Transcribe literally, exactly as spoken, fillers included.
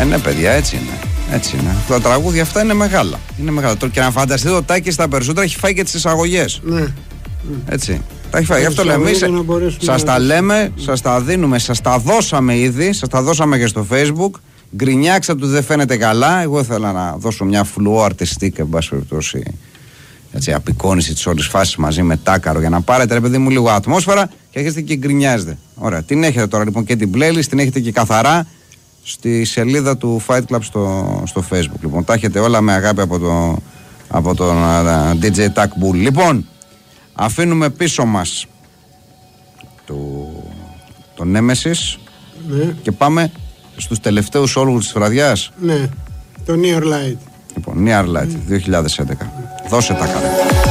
ναι, παιδιά, έτσι είναι. Έτσι είναι. Τα τραγούδια αυτά είναι μεγάλα. Είναι μεγάλα. Και να φανταστείτε, ο Τάκης τα περισσότερα έχει φάει και τις εισαγωγές. Ναι. Έτσι. Τα έχει φάει. Γι' αυτό λέμε. Σας τα λέμε, σας τα δίνουμε, σας τα δώσαμε ήδη. Σας τα δώσαμε και στο Facebook. Γκρινιάξα του δεν φαίνεται καλά. Εγώ ήθελα να δώσω μια φλουό αρτιστική, εν πάση περιπτώσει, έτσι, απεικόνιση της όλης φάσης μαζί με Τάκαρο για να πάρετε, ρε παιδί μου, λίγο ατμόσφαιρα και έχετε και γκρινιάζετε. Ωραία. Την έχετε τώρα λοιπόν και την playlist, την έχετε και καθαρά στη σελίδα του Fight Club στο, στο Facebook. Λοιπόν, τα έχετε όλα με αγάπη από, το, από τον uh, ντι τζέι Tac Bull. Λοιπόν, αφήνουμε πίσω μας το, το Nemesis, ναι, και πάμε στους τελευταίους όρους της βραδιάς. Ναι, το Near Light. Λοιπόν, Near Light, mm. δύο χιλιάδες έντεκα. Δώσε τα καλά.